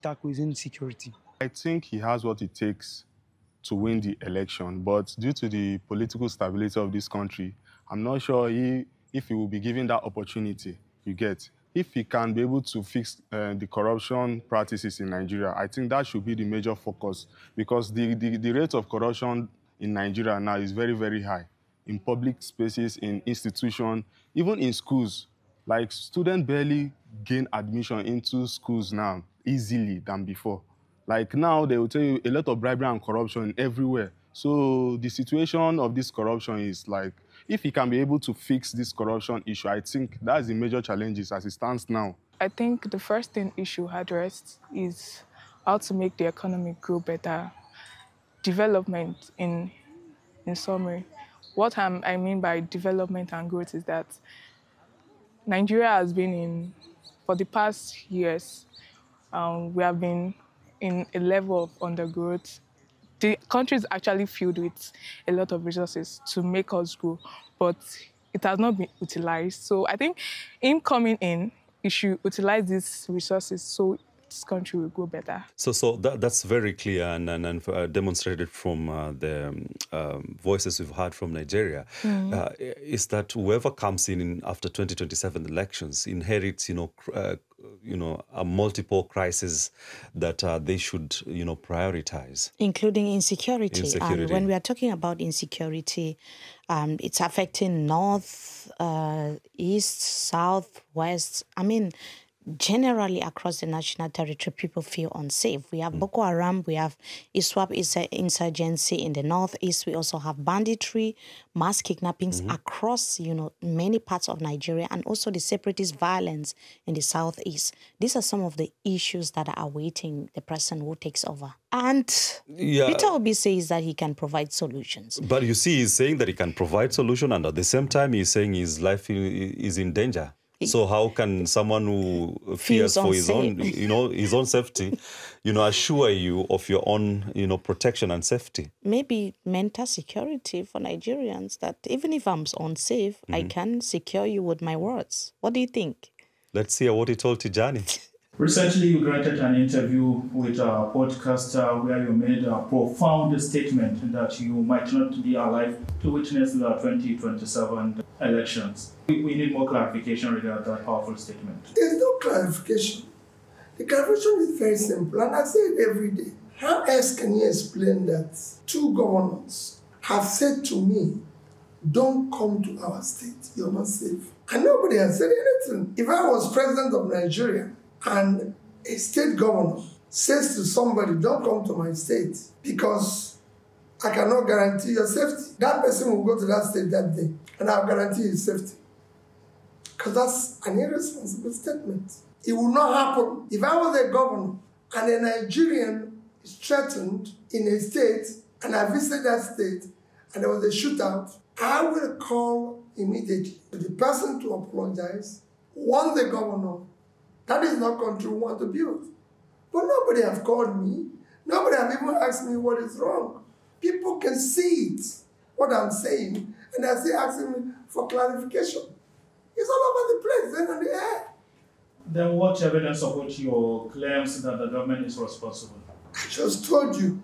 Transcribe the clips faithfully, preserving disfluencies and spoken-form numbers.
tackle insecurity? I think he has what it takes to win the election, but due to the political stability of this country, I'm not sure he, if he will be given that opportunity, you get. If he can be able to fix uh, the corruption practices in Nigeria, I think that should be the major focus, because the, the, the rate of corruption in Nigeria now is very, very high. In public spaces, in institutions, even in schools. Like, students barely gain admission into schools now easily than before. Like, now they will tell you a lot of bribery and corruption everywhere. So the situation of this corruption is like, if he can be able to fix this corruption issue, I think that's the major challenges as it stands now. I think the first thing he should address is how to make the economy grow better. Development, in, in summary. What I'm, I mean by development and growth is that Nigeria has been in, for the past years, um, we have been in a level of undergrowth. The country is actually filled with a lot of resources to make us grow, but it has not been utilized. So I think him coming in, he should utilize these resources so this country will grow better. So, so that, that's very clear and, and, and uh, demonstrated from uh, the um, um, voices we've heard from Nigeria. Mm. Uh, is that whoever comes in, in after twenty twenty-seven elections inherits, you know, uh, you know, a multiple crises that uh, they should, you know, prioritize, including insecurity. insecurity. And when we are talking about insecurity, um, it's affecting north, uh, east, south, west. I mean, generally across the national territory, people feel unsafe. We have Boko Haram, we have ISWAP insurgency in the northeast. We also have banditry, mass kidnappings mm-hmm. across, you know, many parts of Nigeria, and also the separatist violence in the southeast. These are some of the issues that are awaiting the person who takes over. And yeah. Peter Obi says that he can provide solutions. But you see, he's saying that he can provide solution, and at the same time, he's saying his life is in danger. So how can someone who fears for his own, you know, his own safety, you know, assure you of your own, you know, protection and safety? Maybe mental security for Nigerians, that even if I'm unsafe, mm-hmm. I can secure you with my words. What do you think? Let's hear what he told Tijani. Recently, you granted an interview with a podcaster where you made a profound statement that you might not be alive to witness the twenty twenty-seven elections. We need more clarification regarding that powerful statement. There's no clarification. The clarification is very simple, and I say it every day. How else can you explain that two governors have said to me, don't come to our state, you're not safe? And nobody has said anything. If I was president of Nigeria, and a state governor says to somebody, don't come to my state because I cannot guarantee your safety, that person will go to that state that day and I'll guarantee his safety. Because that's an irresponsible statement. It will not happen. If I was a governor and a Nigerian is threatened in a state and I visit that state and there was a shootout, I will call immediately the person to apologize, warn the governor. That is not country we want to build. But nobody have called me. Nobody have even asked me what is wrong. People can see it, what I'm saying, and they're still asking me for clarification. It's all over the place, then on the air. Then what evidence supports your claims that the government is responsible? I just told you.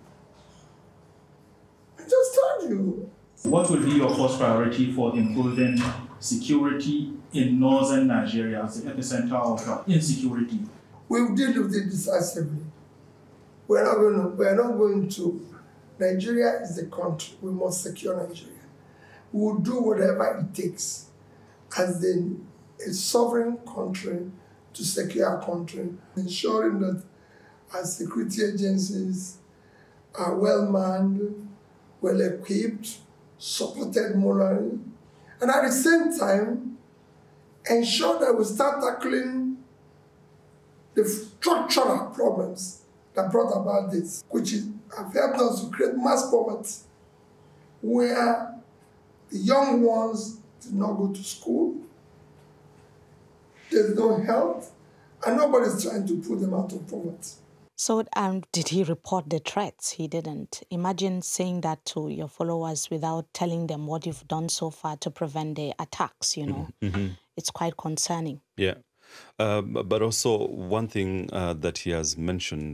I just told you. What will be your first priority for improving security in northern Nigeria as the epicenter of insecurity? We'll deal with it decisively. We're not going to, we're not going to. Nigeria is the country. We must secure Nigeria. We will do whatever it takes as the, a sovereign country to secure our country, ensuring that our security agencies are well manned, well equipped, supported morally, and at the same time, ensure that we start tackling the structural problems that brought about this, which is, have helped us to create mass poverty, where the young ones did not go to school, there's no health, and nobody's trying to pull them out of poverty. So um, did he report the threats? He didn't. Imagine saying that to your followers without telling them what you've done so far to prevent the attacks, you know. Mm-hmm. It's quite concerning. Yeah. Uh, but also one thing uh, that he has mentioned